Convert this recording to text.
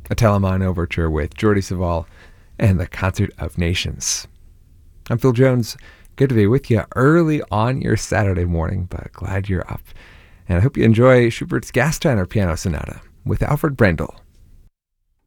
a Telemann Overture with Jordi Savall and the Concert of Nations. I'm Phil Jones. Good to be with you early on your Saturday morning, but glad you're up. And I hope you enjoy Schubert's Gasteiner Piano Sonata with Alfred Brendel.